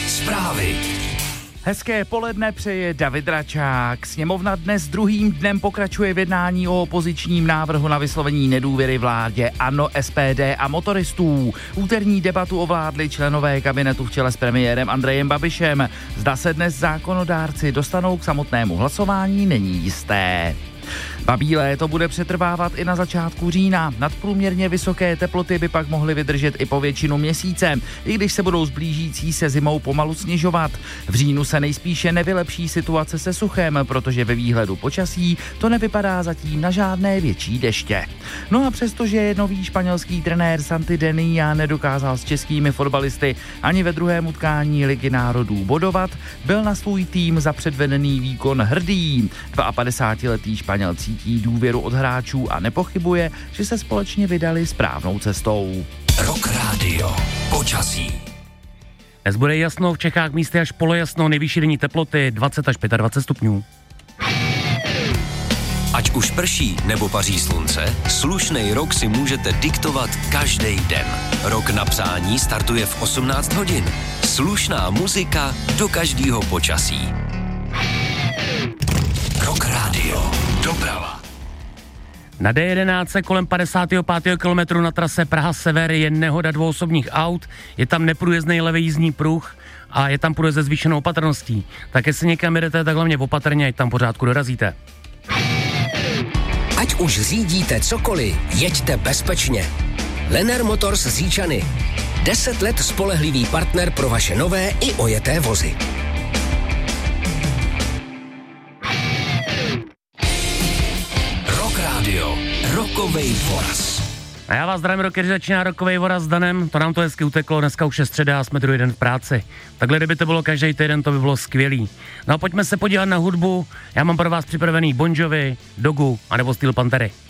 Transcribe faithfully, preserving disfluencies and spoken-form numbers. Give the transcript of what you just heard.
Zprávy. Hezké poledne přeje David Račák. Sněmovna dnes druhým dnem pokračuje v jednání o opozičním návrhu na vyslovení nedůvěry vládě ANO, S P D a motoristů. Úterní debatu ovládli členové kabinetu v čele s premiérem Andrejem Babišem. Zda se dnes zákonodárci dostanou k samotnému hlasování, není jisté. Babí léto bude přetrvávat i na začátku října. Nadprůměrně vysoké teploty by pak mohly vydržet i po většinu měsíce, i když se budou s blížící se zimou pomalu snižovat. V říjnu se nejspíše nevylepší situace se suchem, protože ve výhledu počasí to nevypadá zatím na žádné větší deště. No a přestože je nový španělský trenér Santi Denia nedokázal s českými fotbalisty ani ve druhém utkání Ligy národů bodovat, byl na svůj tým za předvedený výkon hrdý. dvaapadesátiletý Španěl cítí důvěru od hráčů a nepochybuje, že se společně vydali správnou cestou. Rock Radio. Počasí. Dnes bude jasno, v Čechách místy až polojasno, nejvyšší denní teploty dvacet až dvacet pět stupňů. Ať už prší nebo paří slunce, slušnej rok si můžete diktovat každý den. Rok na přání startuje v osmnáct hodin. Slušná muzika do každého počasí. Rock Radio. Doprava. Na D jedenáct kolem padesátého pátého kilometru na trase Praha-Sever je nehoda dvou osobních aut, je tam neprůjezdný levý jízdní pruh a je tam průjezd se zvýšenou opatrností. Tak jestli někam jedete, tak hlavně opatrně, ať tam pořádku dorazíte. Ať už řídíte cokoliv, jeďte bezpečně. Lenner Motors z Říčany. Deset let spolehlivý partner pro vaše nové i ojeté vozy. Radio. Rokovej voraz. A já vás zdravím, roky, že začíná rokovej voraz s Danem, to nám to hezky uteklo, dneska už je středa a jsme druhý den v práci. Takhle, kdyby to bylo každý týden, to by bylo skvělý. No a pojďme se podívat na hudbu, já mám pro vás připravený Bon Jovi, Dogu anebo Steel Panthery.